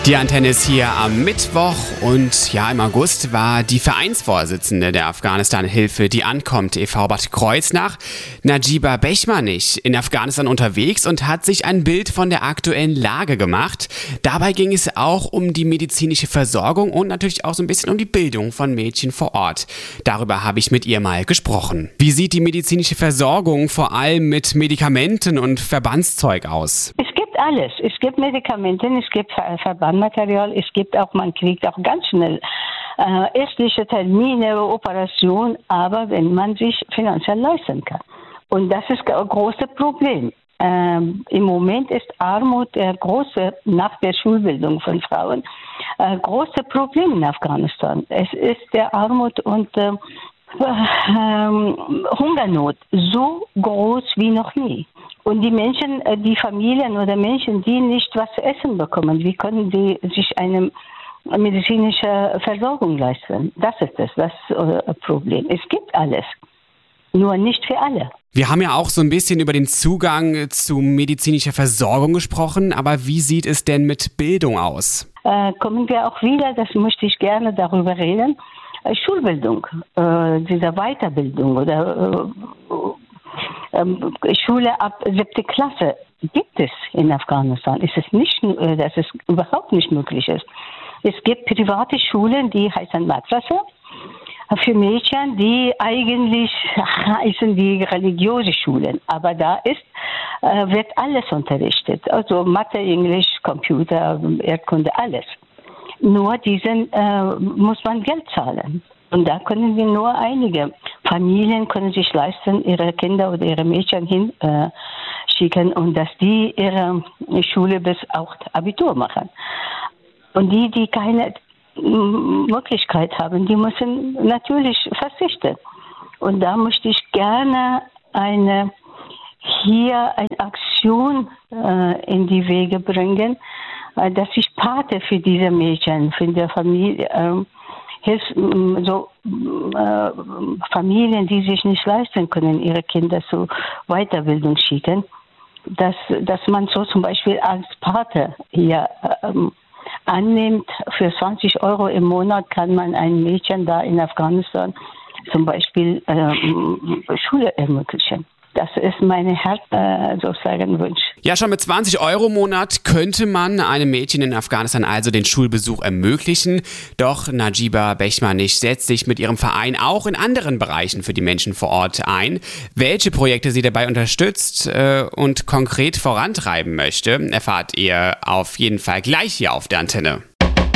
Die Antenne ist hier am Mittwoch und ja, im August war die Vereinsvorsitzende der Afghanistan-Hilfe, die Ankommt e.V. Bad Kreuznach, Najiba Behmani, in Afghanistan unterwegs und hat sich ein Bild von der aktuellen Lage gemacht. Dabei ging es auch um die medizinische Versorgung und natürlich auch so ein bisschen um die Bildung von Mädchen vor Ort. Darüber habe ich mit ihr mal gesprochen. Wie sieht die medizinische Versorgung vor allem mit Medikamenten und Verbandszeug aus? Alles. Es gibt Medikamente, es gibt Verbandmaterial, es gibt auch, man kriegt auch ganz schnell ärztliche Termine, Operationen, aber wenn man sich finanziell leisten kann. Und das ist ein großes Problem. Im Moment ist Armut nach der Schulbildung von Frauen große Problem in Afghanistan. Es ist der Armut und Hungernot so groß wie noch nie. Und die Menschen, die Familien oder Menschen, die nicht was zu essen bekommen, wie können die sich eine medizinische Versorgung leisten? Das ist das Problem. Es gibt alles, nur nicht für alle. Wir haben ja auch so ein bisschen über den Zugang zu medizinischer Versorgung gesprochen, aber wie sieht es denn mit Bildung aus? Kommen wir auch wieder, das möchte ich gerne darüber reden. Schulbildung, diese Weiterbildung oder Schule ab 7. Klasse gibt es in Afghanistan. Es ist nicht, dass es überhaupt nicht möglich ist. Es gibt private Schulen, die heißen Madrasa, für Mädchen, die eigentlich heißen die religiöse Schulen. Aber da wird alles unterrichtet. Also Mathe, Englisch, Computer, Erdkunde, alles. Nur diesen muss man Geld zahlen. Und da können wir nur einige Familien können sich leisten, ihre Kinder oder ihre Mädchen hinschicken und dass die ihre Schule bis auch Abitur machen. Und die keine Möglichkeit haben, die müssen natürlich verzichten. Und da möchte ich gerne eine Aktion in die Wege bringen, dass ich Pate für diese Mädchen, für die Familie, Familien, die sich nicht leisten können, ihre Kinder zur Weiterbildung schicken, dass man so zum Beispiel als Pate hier annimmt, für 20 € im Monat kann man ein Mädchen da in Afghanistan zum Beispiel Schule ermöglichen. Das ist mein sozusagen Wunsch. Ja, schon mit 20 € im Monat könnte man einem Mädchen in Afghanistan also den Schulbesuch ermöglichen. Doch Najiba Behmani setzt sich mit ihrem Verein auch in anderen Bereichen für die Menschen vor Ort ein. Welche Projekte sie dabei unterstützt und konkret vorantreiben möchte, erfahrt ihr auf jeden Fall gleich hier auf der Antenne.